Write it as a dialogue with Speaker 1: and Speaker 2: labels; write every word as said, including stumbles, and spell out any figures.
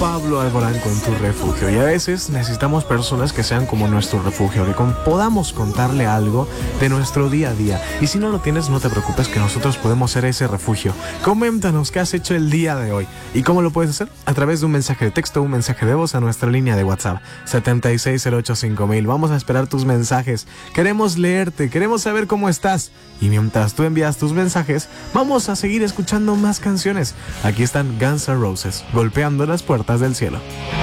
Speaker 1: Pablo Alborán con Tu Refugio. Y a veces necesitamos personas que sean como nuestro refugio, que con, podamos contarle algo de nuestro día a día. Y si no lo tienes, no te preocupes, que nosotros podemos ser ese refugio. Coméntanos qué has hecho el día de hoy. ¿Y cómo lo puedes hacer? A través de un mensaje de texto o un mensaje de voz a nuestra línea de WhatsApp setenta y seis cero ocho cinco mil. Vamos a esperar tus mensajes. Queremos leerte, queremos saber cómo estás. Y mientras tú envías tus mensajes, vamos a seguir escuchando más canciones. Aquí están Guns N' Roses, golpeando las puertas del cielo.